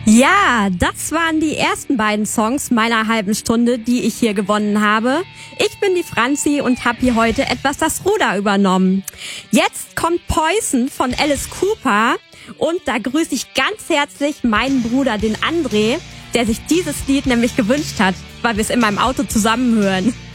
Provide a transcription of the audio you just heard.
Ja, das waren die ersten beiden Songs meiner halben Stunde, die ich hier gewonnen habe. Ich bin die Franzi und habe hier heute etwas das Ruder übernommen. Jetzt kommt Poison von Alice Cooper und da grüße ich ganz herzlich meinen Bruder, den André, der sich dieses Lied nämlich gewünscht hat, weil wir es in meinem Auto zusammen hören.